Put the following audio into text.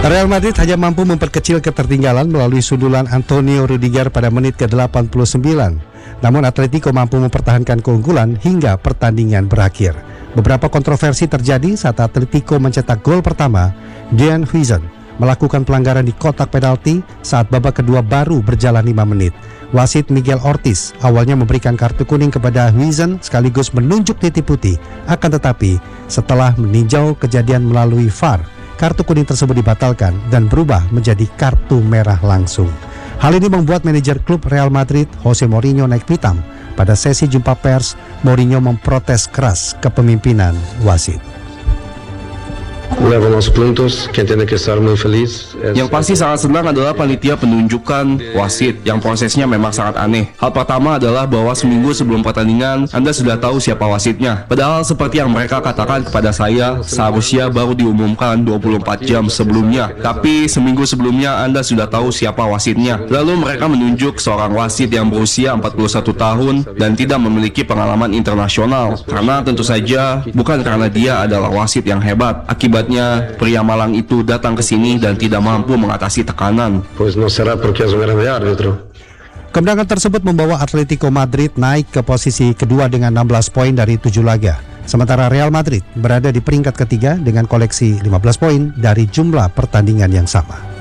Real Madrid hanya mampu memperkecil ketertinggalan melalui sundulan Antonio Rudiger pada menit ke-89. Namun Atletico mampu mempertahankan keunggulan hingga pertandingan berakhir. Beberapa kontroversi terjadi saat Atletico mencetak gol pertama. Dean Huijsen melakukan pelanggaran di kotak penalti saat babak kedua baru berjalan 5 menit. Wasit Miguel Ortiz awalnya memberikan kartu kuning kepada Huijsen sekaligus menunjuk titik putih. Akan tetapi setelah meninjau kejadian melalui VAR, kartu kuning tersebut dibatalkan dan berubah menjadi kartu merah langsung. Hal ini membuat manajer klub Real Madrid, Jose Mourinho, naik pitam. Pada sesi jumpa pers, Mourinho memprotes keras kepemimpinan wasit. Yang pasti sangat senang adalah panitia penunjukan wasit yang prosesnya memang sangat aneh. Hal pertama adalah bahwa seminggu sebelum pertandingan Anda sudah tahu siapa wasitnya. Padahal seperti yang mereka katakan kepada saya, seharusnya baru diumumkan 24 jam sebelumnya. Tapi seminggu sebelumnya Anda sudah tahu siapa wasitnya. Lalu mereka menunjuk seorang wasit yang berusia 41 tahun dan tidak memiliki pengalaman internasional. Karena tentu saja bukan karena dia adalah wasit yang hebat. Akibatnya, pria malang itu datang ke sini dan tidak mampu mengatasi tekanan. Kemenangan tersebut membawa Atletico Madrid naik ke posisi kedua dengan 16 poin dari 7 laga. Sementara Real Madrid berada di peringkat ketiga dengan koleksi 15 poin dari jumlah pertandingan yang sama.